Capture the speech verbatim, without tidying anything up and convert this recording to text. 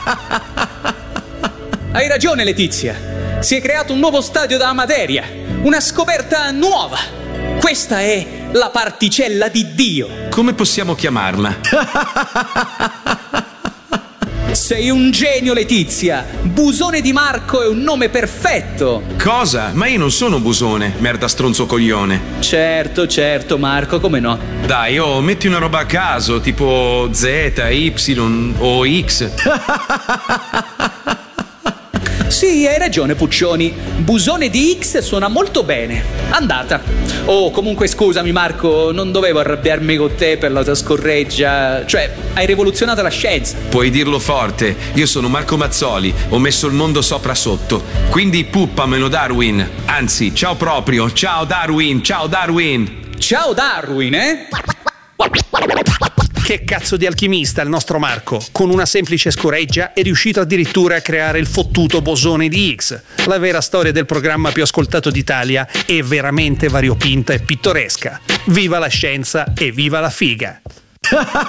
Hai ragione, Letizia. Si è creato un nuovo stadio della materia, una scoperta nuova. Questa è la particella di Dio. Come possiamo chiamarla? Sei un genio, Letizia. Busone di Marco è un nome perfetto. Cosa? Ma io non sono Busone, merda stronzo coglione. Certo, certo, Marco, come no? Dai, oh, metti una roba a caso, tipo Z, Y o X. Sì, hai ragione, Puccioni. Busone di X suona molto bene. Andata. Oh, comunque scusami, Marco, non dovevo arrabbiarmi con te per la tua scorreggia. Cioè, hai rivoluzionato la scienza. Puoi dirlo forte. Io sono Marco Mazzoli, ho messo il mondo sopra sotto. Quindi puppamelo, Darwin. Anzi, ciao proprio. Ciao Darwin, ciao Darwin. Ciao Darwin, eh? Che cazzo di alchimista il nostro Marco. Con una semplice scoreggia è riuscito addirittura a creare il fottuto bosone di X. La vera storia del programma più ascoltato d'Italia è veramente variopinta e pittoresca. Viva la scienza e viva la figa.